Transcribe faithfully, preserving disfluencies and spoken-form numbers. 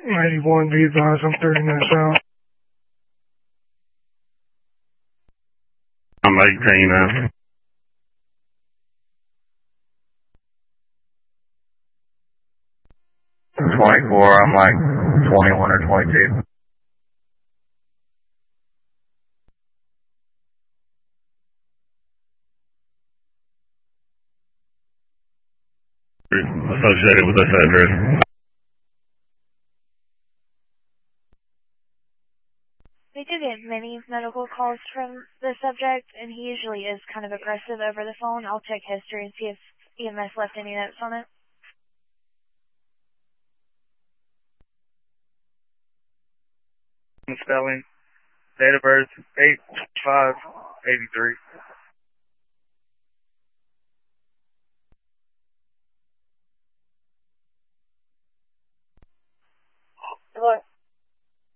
eighty-one, be advised, I'm thirty minutes out. I'm eighteen now. twenty-four, I'm like twenty-one or twenty-two. Associated with this address. We do get many medical calls from the subject, and he usually is kind of aggressive over the phone. I'll check history and see if E M S left any notes on it. Spelling, date of birth, eight five eighty-three.